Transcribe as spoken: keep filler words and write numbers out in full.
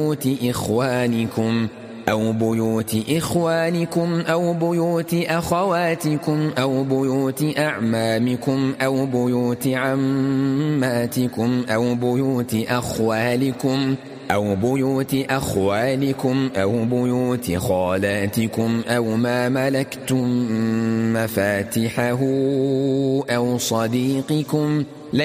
بيوت إخوانكم أو بيوت إخوانكم أو بيوت أخواتكم أو بيوت أعمامكم أو بيوت عماتكم أو بيوت أخوالكم أو بيوت أخوالكم أو بيوت خالاتكم أو ما ملكتم مفاتحه أو صديقكم